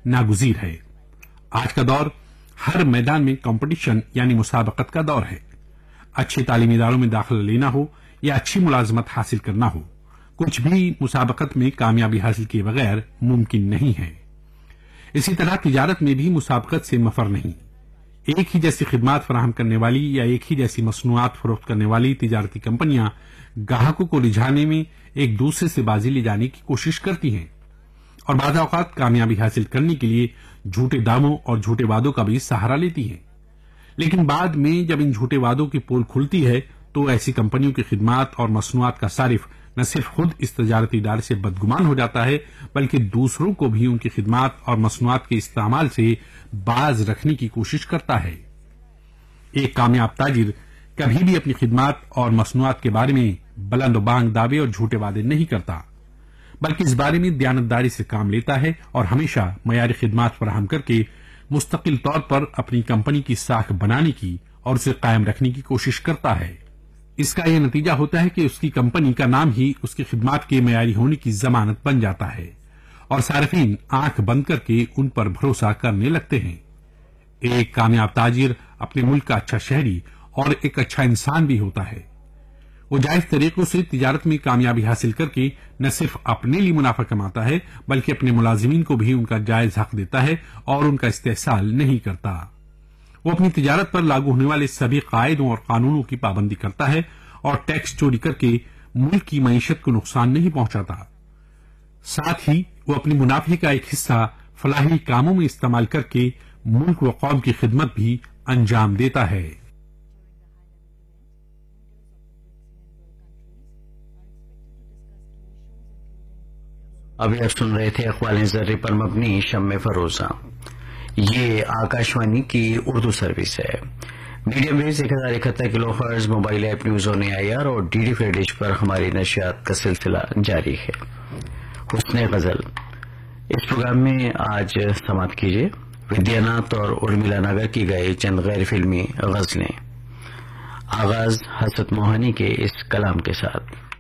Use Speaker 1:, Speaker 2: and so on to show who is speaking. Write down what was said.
Speaker 1: ناگزیر ہے۔ آج کا دور ہر میدان میں کمپٹیشن یعنی مسابقت کا دور ہے۔ اچھے تعلیمی اداروں میں داخلہ لینا ہو یا اچھی ملازمت حاصل کرنا ہو، کچھ بھی مسابقت میں کامیابی حاصل کیے بغیر ممکن نہیں ہے۔ اسی طرح تجارت میں بھی مسابقت سے مفر نہیں۔ ایک ہی جیسی خدمات فراہم کرنے والی یا ایک ہی جیسی مصنوعات فروخت کرنے والی تجارتی کمپنیاں گاہکوں کو رجھانے میں ایک دوسرے سے بازی لے جانے کی کوشش کرتی ہیں اور بعض اوقات کامیابی حاصل کرنے کے لیے جھوٹے داموں اور جھوٹے وعدوں کا بھی سہارا لیتی ہیں۔ لیکن بعد میں جب ان جھوٹے وعدوں کی پول کھلتی ہے تو ایسی کمپنیوں کی خدمات اور مصنوعات کا صارف نہ صرف خود اس تجارتی ادارے سے بدگمان ہو جاتا ہے بلکہ دوسروں کو بھی ان کی خدمات اور مصنوعات کے استعمال سے باز رکھنے کی کوشش کرتا ہے۔ ایک کامیاب تاجر کبھی بھی اپنی خدمات اور مصنوعات کے بارے میں بلند و بانگ دعوے اور جھوٹے وعدے نہیں کرتا، بلکہ اس بارے میں دیانتداری سے کام لیتا ہے اور ہمیشہ معیاری خدمات فراہم کر کے مستقل طور پر اپنی کمپنی کی ساکھ بنانے کی اور اسے قائم رکھنے کی کوشش کرتا ہے۔ اس کا یہ نتیجہ ہوتا ہے کہ اس کی کمپنی کا نام ہی اس کی خدمات کے معیاری ہونے کی ضمانت بن جاتا ہے اور صارفین آنکھ بند کر کے ان پر بھروسہ کرنے لگتے ہیں۔ ایک کامیاب تاجر اپنے ملک کا اچھا شہری اور ایک اچھا انسان بھی ہوتا ہے۔ وہ جائز طریقوں سے تجارت میں کامیابی حاصل کر کے نہ صرف اپنے لیے منافع کماتا ہے بلکہ اپنے ملازمین کو بھی ان کا جائز حق دیتا ہے اور ان کا استحصال نہیں کرتا۔ وہ اپنی تجارت پر لاگو ہونے والے سبھی قاعدوں اور قانونوں کی پابندی کرتا ہے اور ٹیکس چوری کر کے ملک کی معیشت کو نقصان نہیں پہنچاتا۔ ساتھ ہی وہ اپنی منافع کا ایک حصہ فلاحی کاموں میں استعمال کر کے ملک و قوم کی خدمت بھی انجام دیتا ہے۔
Speaker 2: ابھی آپ سن رہے تھے اقوال ذرے پر مبنی شمع فروزہ۔ یہ آکاشوانی کی اردو سروس ہے۔ Medium ways 1071 kilo hertz, mobile app news on AIR اور DD فرے ڈش پر ہماری نشریات کا سلسلہ جاری ہے۔ حسن غزل اس پروگرام میں آج سماعت کیجیے ودیا ناتھ اور ارمیلا نگر کی گئی چند غیر فلمی غزلیں۔ آغاز حسرت موہانی کے اس کلام کے ساتھ۔